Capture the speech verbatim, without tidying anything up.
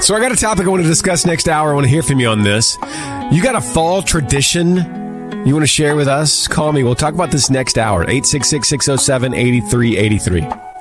So I got a topic I want to discuss next hour. I want to hear from you on this. You got a fall tradition you want to share with us? Call me. We'll talk about this next hour. eight six six, six oh seven, eight three eight three.